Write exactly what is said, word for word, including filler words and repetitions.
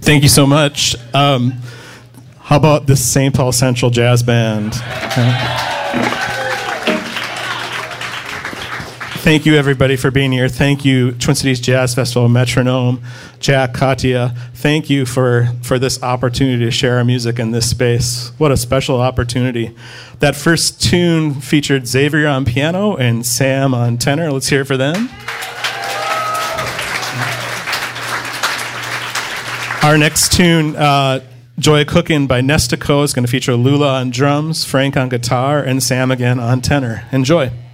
Thank you so much. Um, how about the Saint Paul Central Jazz Band? Thank you, everybody, for being here. Thank you, Twin Cities Jazz Festival, Metronome, Jack, Katya. Thank you for, for this opportunity to share our music in this space. What a special opportunity. That first tune featured Xavier on piano and Sam on tenor. Let's hear it for them. Our next tune, uh, Joy Cookin' by Nestico, is going to feature Lula on drums, Frank on guitar, and Sam again on tenor. Enjoy.